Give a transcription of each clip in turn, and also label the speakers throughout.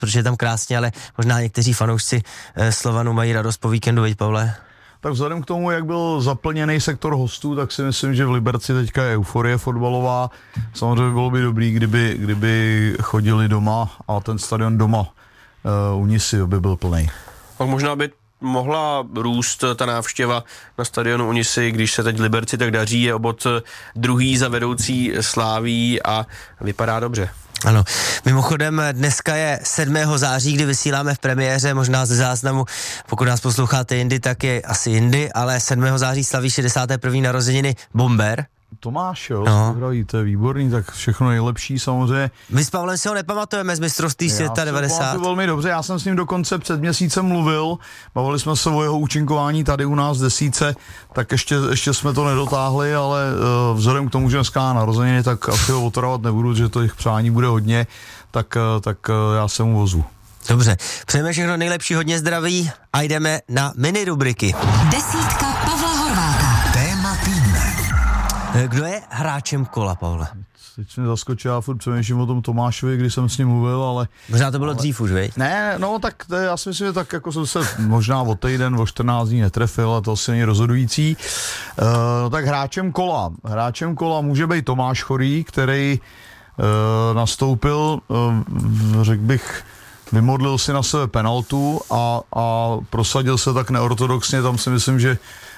Speaker 1: protože je tam krásně, ale možná někteří fanoušci Slovanu mají radost po víkendu, veď Pavle?
Speaker 2: Tak vzhledem k tomu, jak byl zaplněný sektor hostů, tak si myslím, že v Liberci teďka je euforie fotbalová. Samozřejmě bylo by dobrý, kdyby chodili doma a ten stadion doma u Nisy by byl plný.
Speaker 3: Tak možná by mohla růst ta návštěva na stadionu u Nisy, když se teď Liberci tak daří, je obod druhý za vedoucí Sláví a vypadá dobře.
Speaker 1: Ano, mimochodem dneska je 7. září, kdy vysíláme v premiéře, možná ze záznamu, pokud nás posloucháte jindy, tak je asi jindy, ale 7. září slaví 61. narozeniny Bomber.
Speaker 2: Tomáš, jo, zdraví, to je výborný, tak všechno nejlepší samozřejmě.
Speaker 1: My s Pavlem si ho nepamatujeme z mistrovství světa 90.
Speaker 2: Já velmi dobře, já jsem s ním dokonce před měsícem mluvil, bavili jsme se o jeho účinkování tady u nás v desítce, tak ještě jsme to nedotáhli, ale vzhledem k tomu, že dneska narozeniny, tak asi ho otravovat nebudu, že to jich přání bude hodně, tak já se mu vozu.
Speaker 1: Dobře, přejeme všechno nejlepší, hodně zdraví a jdeme na mini rubriky.
Speaker 4: Desítka Pavla Horváta. Téma týdne.
Speaker 1: Kdo je hráčem kola, Pavle?
Speaker 2: Teď mě zaskočil, já furt přemýšlím o tom Tomášovi, když jsem s ním mluvil, ale...
Speaker 1: Možná to bylo dřív už, veď?
Speaker 2: Ne, no tak já si myslím, že tak jako jsem se možná o týden, o 14 dní netrefil, a to asi není rozhodující. Tak hráčem kola může být Tomáš Chorý, který nastoupil, řekl bych, vymodlil si na sebe penaltu a prosadil se tak neortodoxně, tam si myslím, že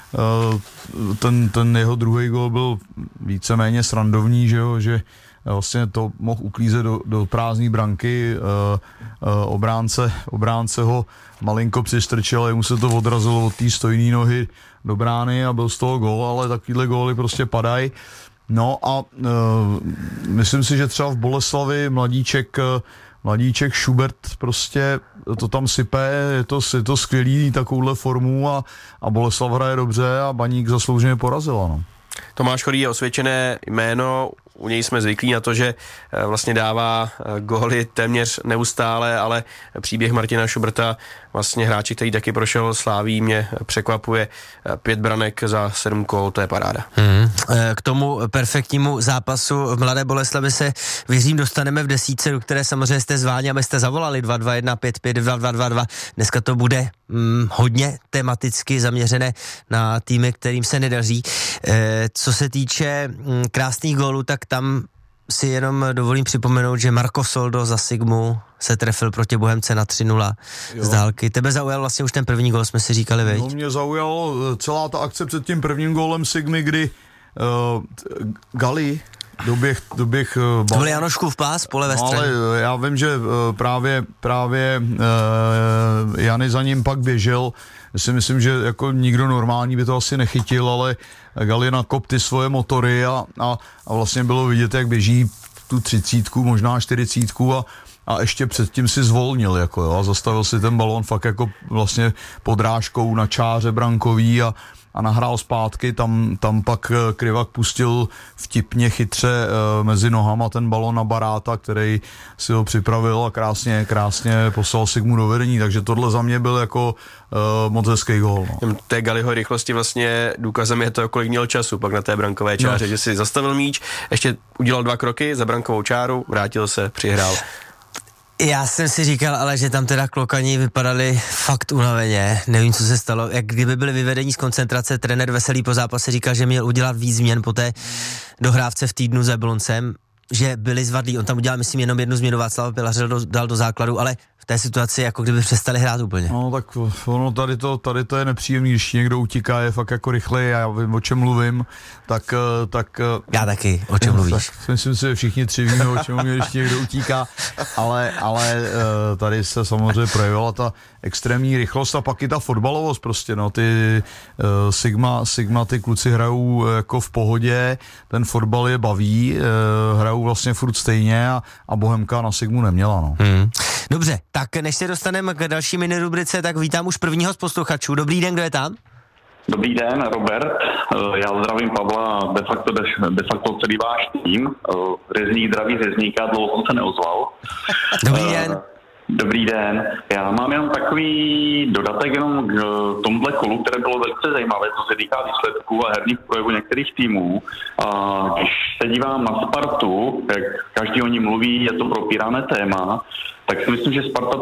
Speaker 2: ten jeho druhý gól byl víceméně srandovní, že vlastně to mohl uklízet do prázdné branky, obránce ho malinko přistrčil, jemu se to odrazilo od té stojné nohy do brány a byl z toho gól, ale takovýhle góly prostě padají. No a myslím si, že třeba v Boleslavi mladíček Schubert prostě to tam sype, je to skvělý takovouhle formu a Boleslav hraje dobře a Baník zaslouženě porazila. No.
Speaker 3: Tomáš Chorý je osvědčené jméno, u něj jsme zvyklí na to, že vlastně dává góly téměř neustále, ale příběh Martina Schuberta, vlastně hráči, který taky prošel Sláví, mě překvapuje. 5 branek za 7 kol, to je paráda.
Speaker 1: K tomu perfektnímu zápasu v Mladé Boleslavi se, věřím, dostaneme v desítce, do které samozřejmě jste zváni, abyste zavolali 221 552 222. Dneska to bude hodně tematicky zaměřené na týmy, kterým se nedaří. Co se týče krásných gólů, tak tam si jenom dovolím připomenout, že Marco Soldo za Sigmu se trefil proti Bohemce na 3-0 z dálky. Tebe zaujal vlastně už ten první gól, jsme si říkali, veď?
Speaker 2: No, mě zaujalo celá ta akce před tím prvním gólem Sigmy, kdy Gali doběh
Speaker 1: to byl Janoškův pás po levé straně.
Speaker 2: Ale já vím, že právě Jany za ním pak běžel. Já si myslím, že jako nikdo normální by to asi nechytil, ale Gali nakop ty svoje motory a vlastně bylo vidět, jak běží tu 30, možná 40 a ještě předtím si zvolnil jako, jo, a zastavil si ten balón fakt jako vlastně podrážkou na čáře brankový a nahrál zpátky, tam pak Krivak pustil vtipně chytře mezi nohama ten balón na Baráta, který si ho připravil a krásně poslal Sigmu do vedení, takže tohle za mě byl jako moc hezký gól. No.
Speaker 3: Té Galiho rychlosti vlastně důkazem je to, kolik měl času pak na té brankové čáře, že si zastavil míč, ještě udělal 2 kroky za brankovou čáru, vrátil se, přihrál.
Speaker 1: Já jsem si říkal, ale že tam teda klokani vypadali fakt unaveně, nevím, co se stalo, jak kdyby byli vyvedení z koncentrace, trenér Veselý po zápase říkal, že měl udělat víc změn po té dohrávce v týdnu s Jabloncem, že byli zvadlí, on tam udělal, myslím, jenom jednu změnu, Václav Pilař dal do základu, ale v té situaci jako kdyby přestali hrát úplně.
Speaker 2: No tak ono tady to je nepříjemný, když někdo utíká, je fakt jako rychlej, já vím, o čem mluvím, tak
Speaker 1: já taky, o čem mluvíš?
Speaker 2: Tak myslím si, že všichni 3 víme, o čem mluví, když někdo utíká, ale tady se samozřejmě projevila ta extrémní rychlost a pak i ta fotbalovost prostě, no, ty Sigma, ty kluci hrajou jako v pohodě, ten fotbal je baví, hrajou vlastně furt stejně a Bohemka na Sigmu neměla, no.
Speaker 1: Dobře, tak než se dostaneme k další mini rubrice, tak vítám už prvního z posluchačů. Dobrý den, kdo je tam?
Speaker 5: Dobrý den, Robert. Já zdravím Pavla, de facto celý váš tým. Řezník zdraví řezníka, dlouho jsem se neozval.
Speaker 1: Dobrý den.
Speaker 5: Dobrý den. Já mám jenom takový dodatek jenom k tomuhle kolu, které bylo velice zajímavé, co se týká výsledků a herních projevů některých týmů. A když se dívám na Spartu, jak každý o ní mluví, je to propírané téma, tak si myslím, že Sparta